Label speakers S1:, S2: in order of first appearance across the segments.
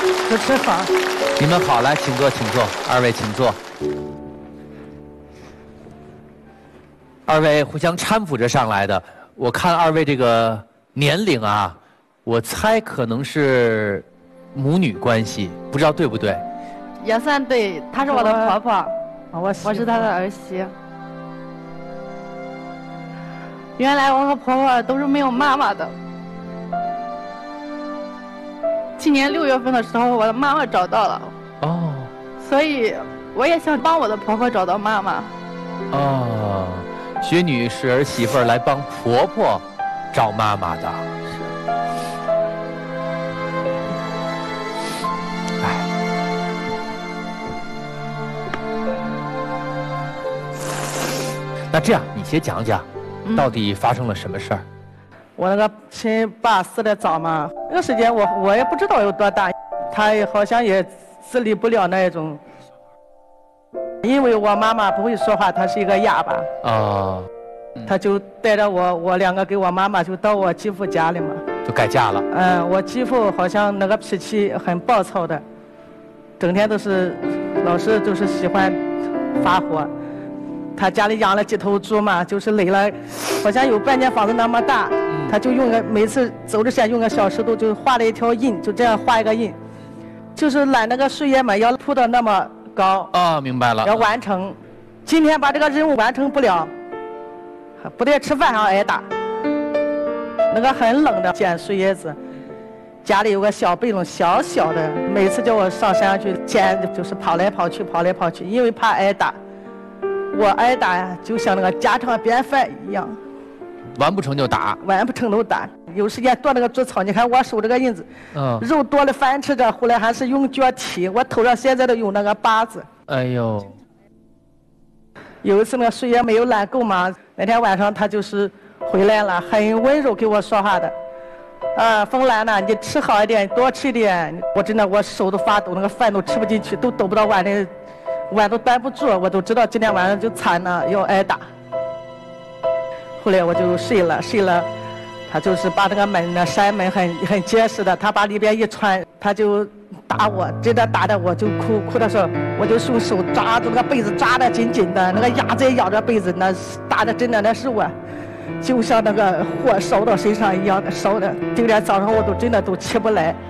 S1: 吃饭。
S2: 你们好，来，请坐，请坐，二位请坐。二位互相搀扶着上来的，我看二位这个年龄啊，我猜可能是母女关系，不知道对不对？
S3: 也算对，她是我的婆婆，我是她的儿媳。原来我和婆婆都是没有妈妈的。今年6月份的时候，我的妈妈找到了。
S2: 哦。
S3: 所以我也想帮我的婆婆找到妈妈。
S2: 哦，薛女是儿媳妇儿来帮婆婆找妈妈的。那这样，你先讲讲，到底发生了什么事儿？
S1: 我那个亲爸死得早嘛，那个时间我也不知道有多大，他好像也自理不了那一种。因为我妈妈不会说话，她是一个哑巴。
S2: 哦。
S1: 他就带着我两个给我妈妈就到我继父家里嘛。
S2: 就改嫁了。
S1: 我继父好像那个脾气很暴躁的，整天都是老是就是喜欢发火。他家里养了几头猪嘛，就是垒了，好像有半间房子那么大，他就每次走之前用个小石头就画了一条印，就这样画一个印，就是揽那个树叶嘛，要铺到那么高。
S2: 哦，明白了。
S1: 要完成，今天把这个任务完成不了，不得吃饭还挨打。那个很冷的捡树叶子，家里有个小背篓，小小的，每次叫我上山去捡，就是跑来跑去，跑来跑去，因为怕挨打。我挨打呀，就像那个家常便饭一样，
S2: 完不成就打，
S1: 完不成都打。有时间剁那个猪草，你看我手这个印子，肉剁了翻吃着，后来还是用脚踢，我头上现在都有那个疤子。
S2: 哎呦！
S1: 有一次那个树叶没有揽够嘛，那天晚上他就是回来了，很温柔给我说话的。凤兰呐，你吃好一点，多吃一点。我真的我手都发抖，那个饭都吃不进去，都抖不到碗里。碗都端不住，我都知道今天晚上就惨了，要挨打。后来我就睡了，他就是把那个门呢，山门很结实的，他把里边一穿，他就打我，真的打的我就哭的时候，我就用手抓住那个被子，抓得紧紧的，那个牙子也咬着被子，那打的真的那是我，就像那个火烧到身上一样的烧的，第二天早上我都真的都起不来。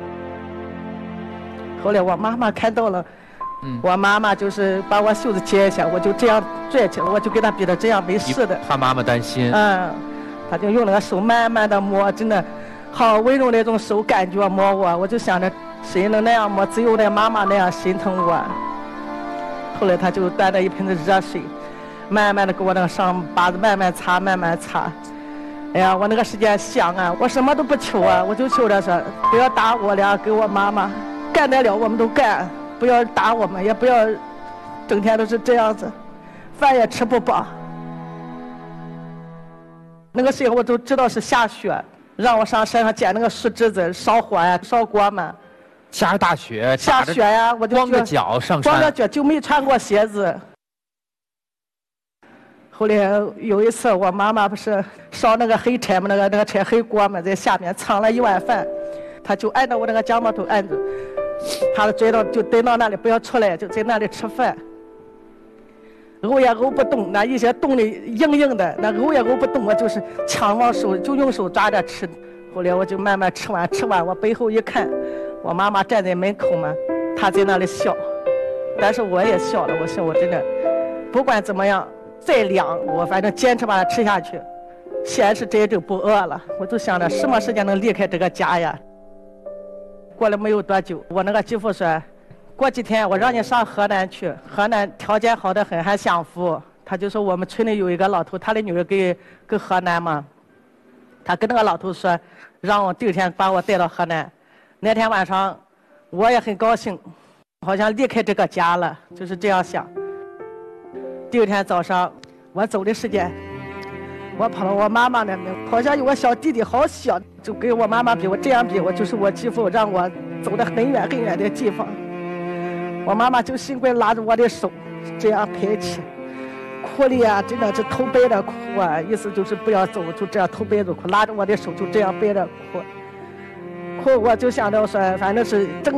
S1: 后来我妈妈看到了。我妈妈就是把我袖子解一下，我就这样拽起来，我就给她比的这样没事的。
S2: 怕妈妈担心。
S1: 她就用那个手慢慢的摸，真的好温柔那种手感觉摸我，我就想着谁能那样摸，只有那妈妈那样心疼我。后来她就端着一盆子热水，慢慢的给我那个伤疤子慢慢擦，慢慢擦。哎呀，我那个时间想啊，我什么都不求啊，我就求着说不要打我俩，给我妈妈干得了我们都干。不要打我们，也不要整天都是这样子，饭也吃不饱。那个时候我都知道是下雪，让我上山上捡那个树枝子烧火呀，烧锅嘛。
S2: 下着大雪，
S1: 下雪呀，我就
S2: 光着脚上山，
S1: 光着脚就没穿过鞋子。后来有一次，我妈妈不是烧那个黑柴嘛，那个柴黑锅嘛，在下面藏了一碗饭，她就按着我那个肩膀头按着。他追到就蹲到那里不要出来，就在那里吃饭，揉也揉不动，那一些冻的硬硬的，那揉也揉不动，我就是强往手就用手抓着吃。后来我就慢慢吃完，我背后一看，我妈妈站在门口嘛，她在那里笑，但是我也笑了，我说我真的不管怎么样再凉，我反正坚持把它吃下去，先是这就不饿了，我就想着什么时间能离开这个家呀。过了没有多久，我那个继父说，过几天我让你上河南去，河南条件好得很，还享福。他就说我们村里有一个老头，他的女儿跟河南嘛，他跟那个老头说，让我第二天把我带到河南。那天晚上我也很高兴，好像离开这个家了，就是这样想。第二天早上我走的时间，我跑到我妈妈那边，好像有个小弟弟好小，就跟我妈妈比，我这样比，我就是我继父让我走得很远很远的地方。我妈妈就幸亏拉着我的手，这样抬起，哭的呀，真的是头背着哭啊，意思就是不要走，就这样头背着哭，拉着我的手就这样背着哭。哭我就想着说，反正是正